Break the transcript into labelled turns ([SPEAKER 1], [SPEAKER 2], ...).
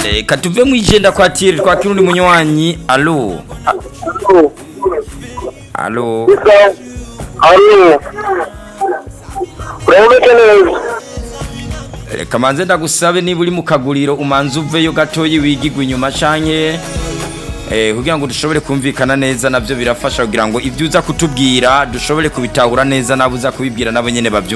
[SPEAKER 1] Katuve mwijenda kwa tiri kwa kirundi munywanyi. Alo. Alo.
[SPEAKER 2] Alo.
[SPEAKER 1] Kamanze ndagusabe niba uri mu kaguriro umanze uveyo gatoyi wigigwa inyuma canke kugira ngo dushobore kumvikana neza navyo birafasha kugira ngo ibyo uza kutubwira dushobore kubitahura neza nabuza kubibwira nabo nyene bavyo